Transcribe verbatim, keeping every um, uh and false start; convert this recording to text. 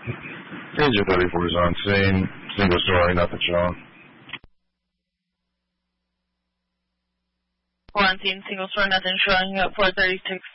Danger thirty-four is on scene. Single story, nothing showing. Four on scene, single story, nothing showing. Up four thirty-six.